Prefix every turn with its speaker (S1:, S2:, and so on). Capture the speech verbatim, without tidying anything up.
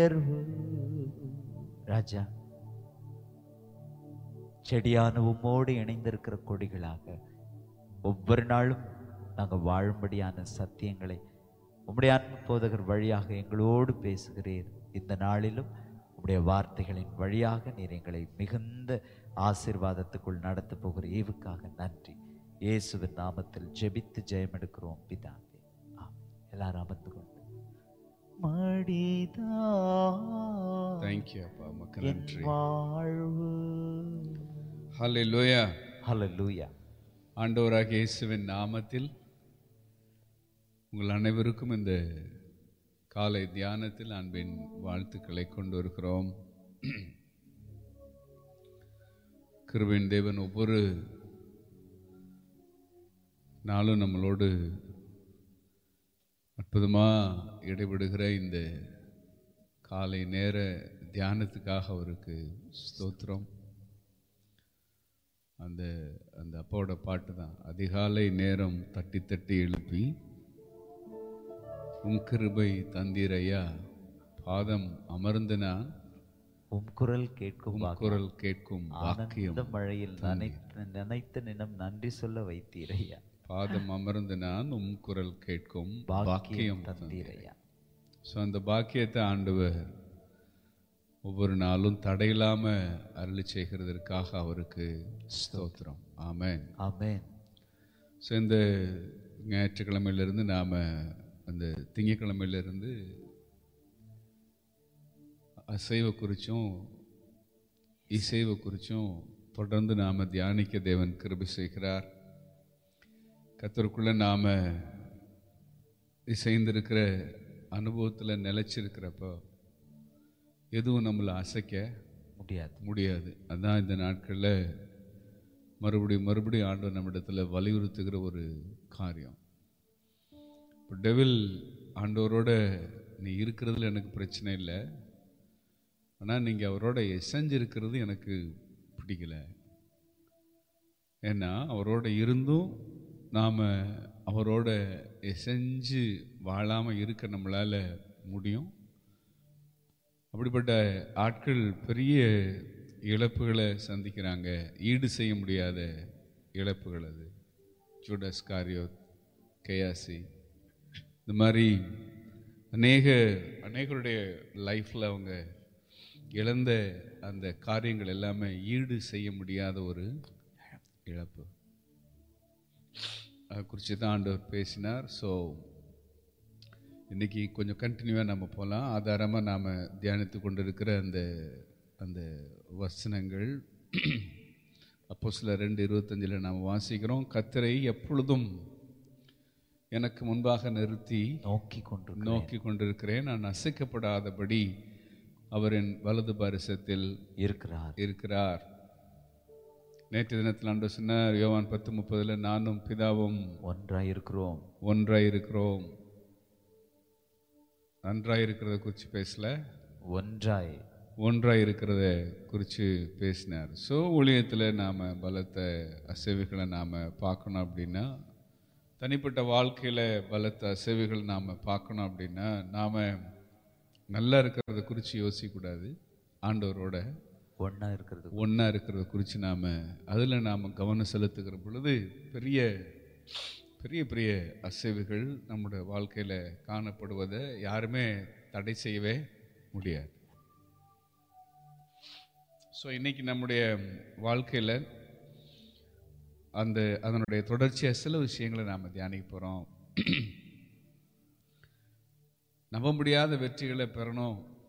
S1: ராஜா, செடியான உம்மோடு இணைந்திருக்கிற கொடிகளாக ஒவ்வொரு நாளும் நாங்கள் வாழும்படியான சத்தியங்களை உம்முடைய அன்பு போதகர் வழியாக எங்களோடு பேசுகிறீர். இந்த நாளிலும் உம்முடைய வார்த்தைகளின் வழியாக நீர் எங்களை மிகுந்த ஆசீர்வாதத்துக்குள் நடத்த போகிற ஈவுக்காக நன்றி. இயேசுவின் நாமத்தில் ஜெபித்து ஜெயம் எடுக்கிறோம் பிதாவே. எல்லாரும் அமர்ந்து கொண்டு
S2: ஆண்டவராகிய இயேசுவின் நாமத்தில் உங்கள் அனைவருக்கும் இந்த காலை தியானத்தில் அன்பின் வாழ்த்துக்களை கொண்டு வருகிறோம். கிருபையின் தேவன் ஒவ்வொரு நாளும் நம்மளோடு அற்புதமாக இடைபடுகிற இந்த காலை நேர தியானத்துக்காக அவருக்கு ஸ்தோத்திரம். அந்த அந்த அப்பாவோட பாட்டு தான், அதிகாலை நேரம் தட்டி தட்டி எழுப்பி உம் கிருபை தந்தீரையா, பாதம் அமர்ந்தனா
S1: உம் குரல் கேட்கும்
S2: குரல் கேட்கும் வாக்கியம்
S1: மழையில் நினைத்து நினம் நன்றி சொல்ல வைத்தீரையா,
S2: பாதம் அமர்ந்து நான் உம் குரல் கேட்கும் பாக்கியம் தந்தீரையா. ஸோ அந்த பாக்கியத்தை ஆண்டவர் ஒவ்வொரு நாளும் தடையில்லாம அருளி செய்கிறதற்காக அவருக்கு ஸ்தோத்திரம். ஆமென்,
S1: ஆமென்.
S2: ஸோ இந்த ஞாயிற்றுக்கிழமையிலிருந்து நாம் அந்த திங்கக்கிழமையிலிருந்து அசைவ குறிச்சும் இசைவ குறிச்சும் தொடர்ந்து நாம் தியானிக்க தேவன் கிருபை செய்கிறார். கர்த்தருக்குள்ள நாம் இசைந்திருக்கிற அனுபவத்தில் நிலைச்சிருக்கிறப்போ எதுவும் நம்மளை அசைக்க
S1: முடியாது
S2: முடியாது அதுதான் இந்த நாட்களில் மறுபடியும் மறுபடியும் ஆண்டவர் நம்மிடத்தில் வலியுறுத்துகிற ஒரு காரியம். இப்போ டெவில் ஆண்டவரோட நீ இருக்கிறதுல எனக்கு பிரச்சனை இல்லை, ஆனால் நீங்கள் அவரோட எசைஞ்சிருக்கிறது எனக்கு பிடிக்கல. ஏன்னா அவரோட இருந்தும் நாம் அவரோட எசைஞ்சு வாழாமல் இருக்க நம்மளால் முடியும். அப்படிப்பட்ட ஆட்கள் பெரிய இழப்புகளை சந்திக்கிறாங்க, ஈடு செய்ய முடியாத இழப்புகள். அது ஜூடாஸ் காரியோத், கேயாசி, இந்த மாதிரி அநேக அநேகருடைய லைஃப்பில் அவங்க இழந்த அந்த காரியங்கள் எல்லாமே ஈடு செய்ய முடியாத ஒரு இழப்பு. அதை குறித்து தான் ஆண்டவர் பேசினார். ஸோ இன்றைக்கி கொஞ்சம் கண்டினியூவாக நம்ம போகலாம். ஆதாரமாக நாம் தியானித்து கொண்டு இருக்கிற அந்த அந்த வசனங்கள் அப்போஸ்தலர் ரெண்டு இருபத்தஞ்சில் நாம் வாசிக்கிறோம். கர்த்தரை எப்பொழுதும் எனக்கு முன்பாக நிறுத்தி
S1: நோக்கி கொண்டு
S2: நோக்கி கொண்டிருக்கிறேன், நான் அசைக்கப்படாதபடி அவர் என் வலது பாரிசத்தில்
S1: இருக்கிறார்
S2: இருக்கிறார் நேற்று தினத்தில் ஆண்டவர் சொன்னார், யோவான் பத்து முப்பதுல நானும் பிதாவும்
S1: ஒன்றாய் இருக்கிறோம்
S2: ஒன்றாய் இருக்கிறோம். நன்றாய் இருக்கிறத குறித்து பேசல,
S1: ஒன்றாய்
S2: ஒன்றாய் இருக்கிறத குறித்து பேசினார். ஸோ ஊழியத்தில் நாம் பலத்த அசைவுகளை நாம் பார்க்கணும் அப்படின்னா, தனிப்பட்ட வாழ்க்கையில் பலத்த அசைவுகள் நாம் பார்க்கணும் அப்படின்னா, நாம் நல்லா இருக்கிறத குறித்து யோசிக்கக்கூடாது, ஆண்டவரோட
S1: ஒன்றா இருக்கிறது
S2: ஒன்றா இருக்கிறத குறித்து நாம் அதில் நாம் கவனம் செலுத்துகிற பொழுது பெரிய பெரிய பெரிய அசைவுகள் நம்முடைய வாழ்க்கையில் காணப்படுவதை யாருமே தடை செய்யவே முடியாது. ஸோ இன்றைக்கி நம்முடைய வாழ்க்கையில் அந்த அதனுடைய தொடர்ச்சியாக சில விஷயங்களை நாம் தியானிக்க போகிறோம். நம்ப முடியாத வெற்றிகளை பெறணும்